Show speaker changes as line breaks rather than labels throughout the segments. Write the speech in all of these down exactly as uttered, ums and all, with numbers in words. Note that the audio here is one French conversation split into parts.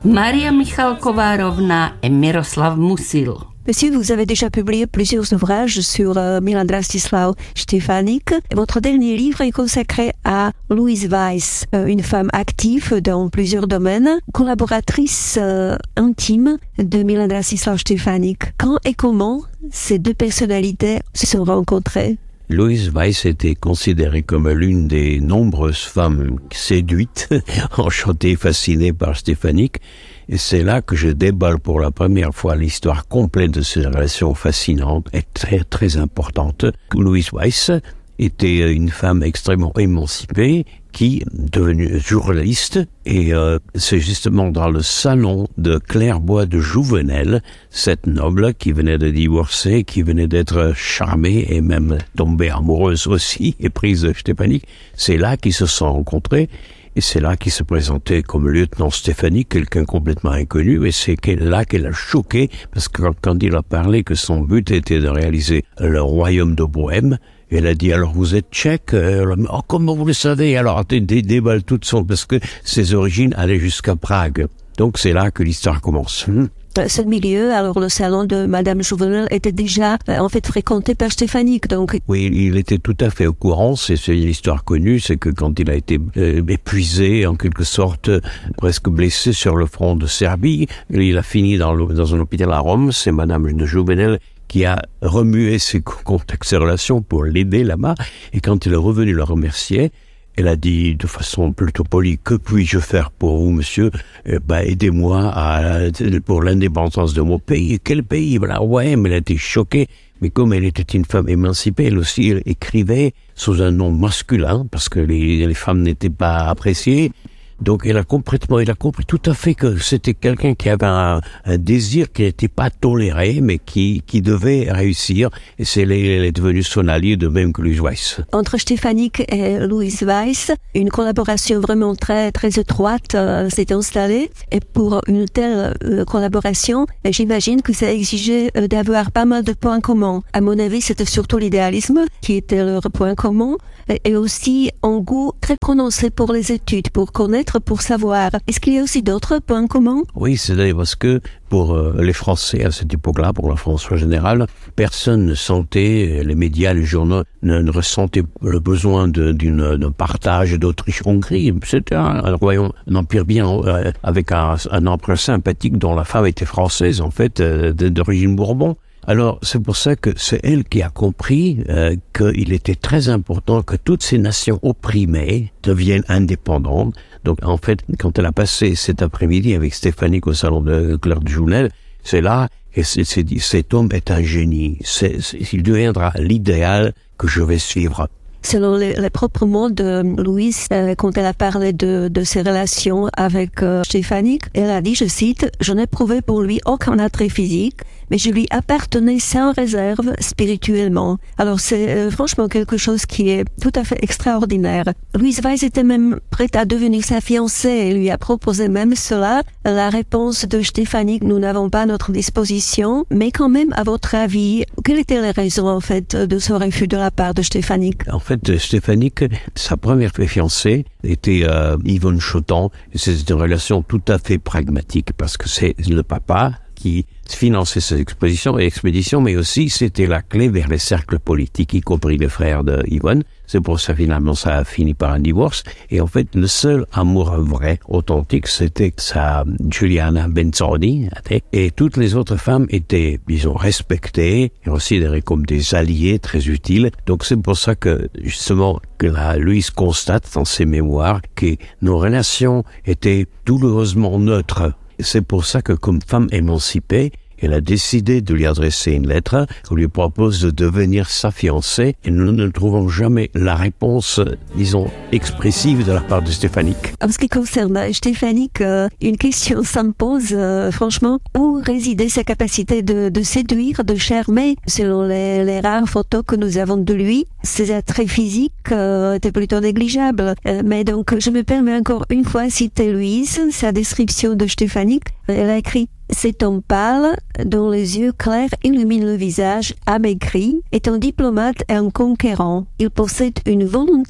Maria Michalková-Rovná et Miroslav Musil.
Monsieur, vous avez déjà publié plusieurs ouvrages sur euh, Milan Rastislav Štefánik. Votre dernier livre est consacré à Louise Weiss, euh, une femme active dans plusieurs domaines, collaboratrice euh, intime de Milan Rastislav Štefánik. Quand et comment ces deux personnalités se sont rencontrées?
Louise Weiss était considérée comme l'une des nombreuses femmes séduites, enchantées, fascinées par Štefánik. Et c'est là que je déballe pour la première fois l'histoire complète de ces relations fascinantes et très, très importantes. Louise Weiss était une femme extrêmement émancipée qui est devenue journaliste et euh, c'est justement dans le salon de Clairbois de Jouvenel, cette noble qui venait de divorcer, qui venait d'être charmée et même tombée amoureuse aussi et prise de Štefánik, c'est là qu'ils se sont rencontrés. Et c'est là qu'il se présentait comme lieutenant Štefánik, quelqu'un complètement inconnu, et c'est là qu'elle a choqué, parce que quand il a parlé que son but était de réaliser le royaume de Bohême, elle a dit, alors vous êtes tchèque? Oh, comment vous le savez? Alors, elle déballe toute son, parce que ses origines allaient jusqu'à Prague. Donc c'est là que l'histoire commence.
Ce milieu, alors le salon de Madame Jouvenel était déjà euh, en fait fréquenté par Štefánik, donc.
Oui, il était tout à fait au courant. C'est, c'est une histoire connue, c'est que quand il a été euh, épuisé, en quelque sorte, presque blessé sur le front de Serbie, il a fini dans, le, dans un hôpital à Rome. C'est Madame de Jouvenel qui a remué ses contacts, ses relations pour l'aider là-bas. Et quand il est revenu le remercier, elle a dit de façon plutôt polie, que puis-je faire pour vous, monsieur? Eh ben, aidez-moi à, pour l'indépendance de mon pays. Quel pays? Voilà, ouais, mais elle a été choquée. Mais comme elle était une femme émancipée, elle aussi elle écrivait sous un nom masculin, parce que les, les femmes n'étaient pas appréciées. Donc, elle a complètement, elle a compris tout à fait que c'était quelqu'un qui avait un, un désir qui n'était pas toléré, mais qui, qui devait réussir. Et c'est, elle est devenue son allié, de même que Louise Weiss.
Entre Štefánik et Louise Weiss, une collaboration vraiment très, très étroite euh, s'est installée. Et pour une telle euh, collaboration, j'imagine que ça exigeait euh, d'avoir pas mal de points communs. À mon avis, c'était surtout l'idéalisme qui était leur point commun, et, et aussi un goût très prononcé pour les études, pour connaître, pour savoir. Est-ce qu'il y a aussi d'autres points communs?
Oui, c'est d'ailleurs parce que pour euh, les Français à cette époque-là, pour la France en général, personne ne sentait, les médias, les journaux ne, ne ressentaient le besoin de, d'une, d'un partage d'Autriche-Hongrie. C'était un, un royaume, un empire bien euh, avec un, un empereur sympathique dont la femme était française en fait, euh, d'origine Bourbon. Alors, c'est pour ça que c'est elle qui a compris euh, qu'il était très important que toutes ces nations opprimées deviennent indépendantes. Donc, en fait, quand elle a passé cet après-midi avec Štefánik au salon de Claire de Jouvenel, c'est là qu'elle s'est dit, cet homme est un génie. C'est, c'est, il deviendra l'idéal que je vais suivre.
Selon les, les propres mots de Louise, euh, quand elle a parlé de, de ses relations avec euh, Štefánik, elle a dit, je cite, « Je n'éprouvais pour lui aucun attrait physique, mais je lui appartenais sans réserve spirituellement. » Alors c'est euh, franchement quelque chose qui est tout à fait extraordinaire. Louise Weiss était même prête à devenir sa fiancée et lui a proposé même cela. La réponse de Štefánik, nous n'avons pas à notre disposition, mais quand même, à votre avis, quelles étaient les raisons en fait de ce refus de la part de Štefánik?
En fait, Štefánik, sa première fiancée était euh, Yvonne Chotan. C'est une relation tout à fait pragmatique parce que c'est le papa qui finançait ses expositions et expéditions, mais aussi c'était la clé vers les cercles politiques, y compris les frères de Yvonne. C'est pour ça finalement ça a fini par un divorce. Et en fait, le seul amour vrai, authentique, c'était sa Giuliana Benzoni. Et toutes les autres femmes étaient, disons, respectées et considérées comme des alliés très utiles. Donc c'est pour ça que justement que la Louise constate dans ses mémoires que nos relations étaient douloureusement neutres. C'est pour ça que, comme femme émancipée, elle a décidé de lui adresser une lettre qu'on lui propose de devenir sa fiancée et nous ne trouvons jamais la réponse, disons, expressive de la part de Štefánik.
En ce qui concerne Štefánik, euh, une question s'impose, euh, franchement, où résidait sa capacité de, de séduire, de charmer? Selon les, les rares photos que nous avons de lui, ses attraits physiques euh, étaient plutôt négligeables. Euh, mais donc, je me permets encore une fois de citer Louise, sa description de Štefánik. Elle a écrit: cet homme pâle, dont les yeux clairs illuminent le visage amaigri, est un diplomate et un conquérant. Il possède une volonté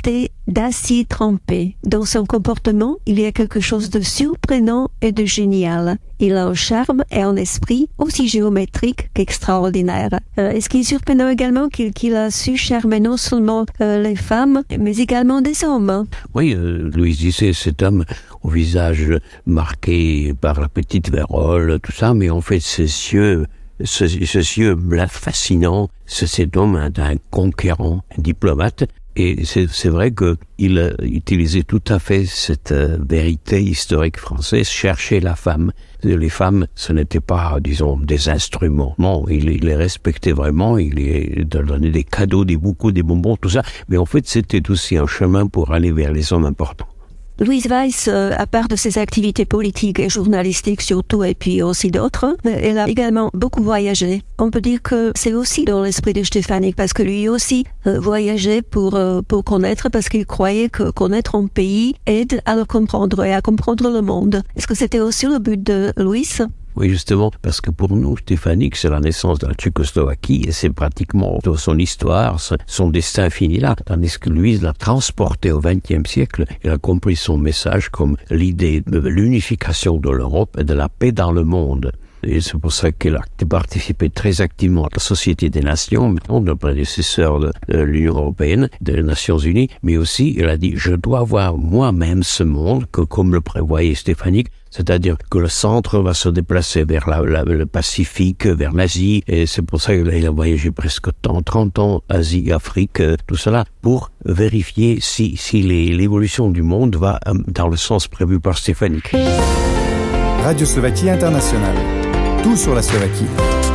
d'acier trempé. Dans son comportement, il y a quelque chose de surprenant et de génial. Il a un charme et un esprit aussi géométrique qu'extraordinaire. Euh, et ce qui est surprenant également, qu'il, qu'il a su charmer non seulement euh, les femmes, mais également des hommes.
Oui, euh, Louise disait, cet homme au visage marqué par la petite vérole, tout ça, mais en fait, ses yeux, ce, ce yeux fascinants, c'est cet homme un, un conquérant, un diplomate. Et c'est, c'est vrai qu'il a utilisé tout à fait cette euh, vérité historique française, chercher la femme. Les femmes, ce n'était pas, disons, des instruments. Non, il, il les respectait vraiment, il les donnait des cadeaux, des bouquets, des bonbons, tout ça. Mais en fait, c'était aussi un chemin pour aller vers les hommes importants.
Louise Weiss, euh, à part de ses activités politiques et journalistiques surtout, et puis aussi d'autres, elle a également beaucoup voyagé. On peut dire que c'est aussi dans l'esprit de Stéphanik, parce que lui aussi euh, voyageait pour euh, pour connaître, parce qu'il croyait que connaître un pays aide à le comprendre et à comprendre le monde. Est-ce que c'était aussi le but de Louise ?
Oui, justement, parce que pour nous, Stéphanik, c'est la naissance de la Tchécoslovaquie et c'est pratiquement son histoire, son destin fini là. Tandis que Louise l'a transporté au vingtième siècle, il a compris son message comme l'idée de l'unification de l'Europe et de la paix dans le monde. Et c'est pour ça qu'elle a participé très activement à la Société des Nations, le prédécesseur de, de l'Union Européenne, des Nations Unies, mais aussi, elle a dit, je dois voir moi-même ce monde, que, comme le prévoyait Stéphanik, c'est-à-dire que le centre va se déplacer vers la, la, le Pacifique, vers l'Asie, et c'est pour ça qu'il a voyagé presque trente ans, Asie, Afrique, tout cela, pour vérifier si, si les, l'évolution du monde va dans le sens prévu par Stéphanik.
Radio Slovaquie Internationale. Tout sur la Slovaquie.